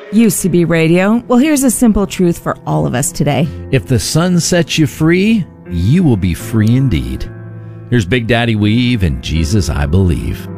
UCB Radio. Well, here's a simple truth for all of us today. If the Son sets you free, you will be free indeed. Here's Big Daddy Weave and Jesus I Believe.